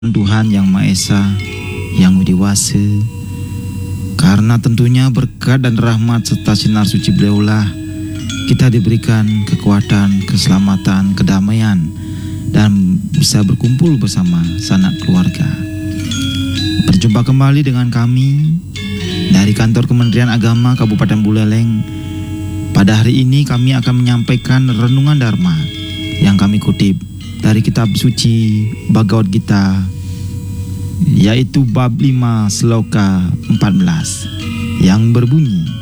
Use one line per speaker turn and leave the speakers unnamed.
Tuhan yang Maha Esa, yang widiwasa, karena tentunya berkat dan rahmat serta sinar suci beliaulah kita diberikan kekuatan, keselamatan, kedamaian, dan bisa berkumpul bersama sanak keluarga. Berjumpa kembali dengan kami dari kantor Kementerian Agama Kabupaten Buleleng. Pada hari ini kami akan menyampaikan renungan Dharma yang kami kutip dari kitab suci Bhagavad Gita, yaitu bab 5 sloka 14 yang berbunyi,